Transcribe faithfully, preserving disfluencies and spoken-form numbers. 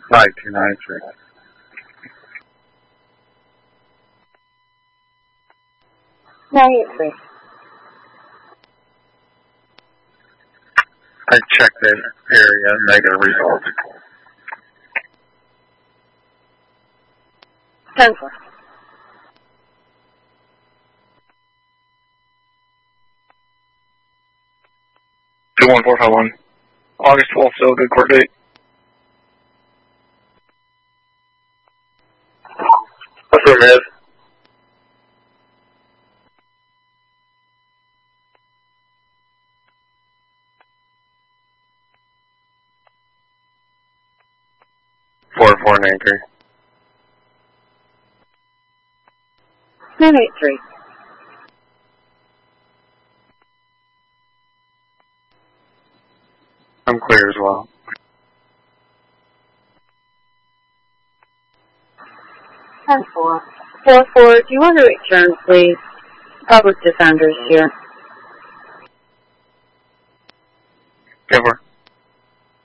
five two nine three. nine eight three. I checked that area, negative result. ten four. two one four five one. August twelfth, still a good court date. Affirmative. Four four nine three. nine eight three. I'm clear as well. ten four. four four. Do you want to return, please? Public defenders here. ten four.